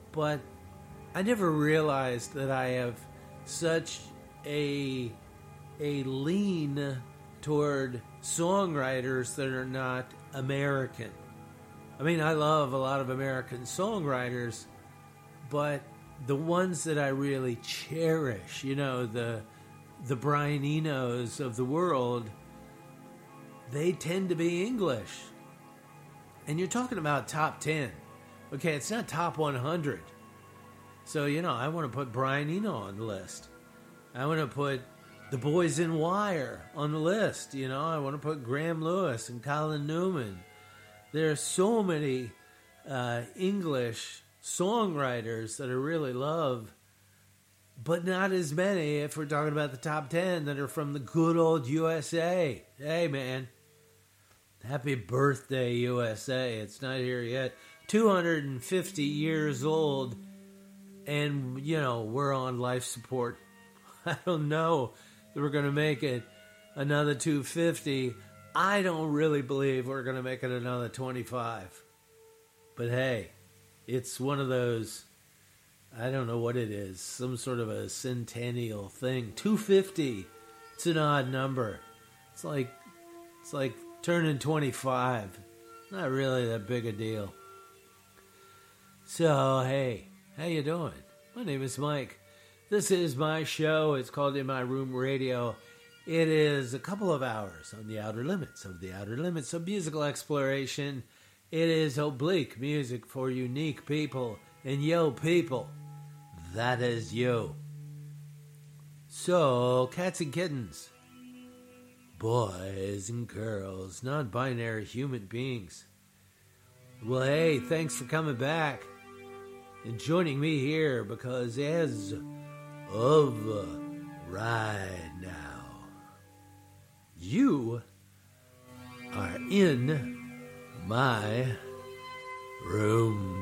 but I never realized that I have such a lean toward songwriters that are not American. I mean, I love a lot of American songwriters, but the ones that I really cherish, the Brian Enos of the world, they tend to be English. And you're talking about top 10. Okay, it's not top 100. So, I want to put Brian Eno on the list. I want to put the Boys in Wire on the list. I want to put Graham Lewis and Colin Newman. There are so many English songwriters that I really love, but not as many if we're talking about the top 10 that are from the good old USA. Hey, man. Happy birthday, USA. It's not here yet. 250 years old, and, we're on life support. I don't know that we're going to make it another 250. I don't really believe we're going to make it another 25. But hey, it's one of those, I don't know what it is, some sort of a centennial thing. 250. It's an odd number. It's like turning 25. Not really that big a deal. So, hey, how you doing? My name is Mike. This is my show. It's called In My Room Radio. It is a couple of hours on the outer limits of musical exploration. It is oblique music for unique people. And yo, people, that is you. So, cats and kittens, boys and girls, non-binary human beings. Well, hey, thanks for coming back and joining me here, because as of right now, you are in my room.